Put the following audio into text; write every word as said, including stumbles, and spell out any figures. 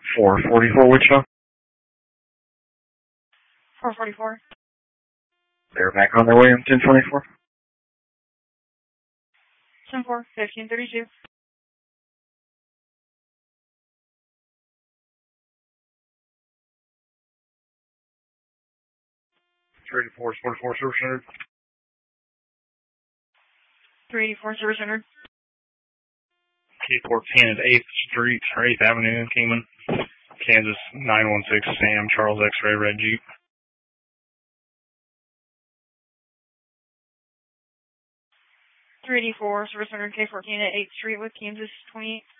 four forty-four Wichita. four forty-four. They're back on their way on ten twenty-four. ten four, fifteen thirty-two. three eighty-four, forty-four, Service Center. three eighty-four, Service Center. K fourteen at eighth Street, or eighth Avenue, Kingman, Kansas, nine one six Sam, Charles X-Ray, Red Jeep. three eighty-four, Service Center, K fourteen at eighth Street with Kansas, twenty-eight.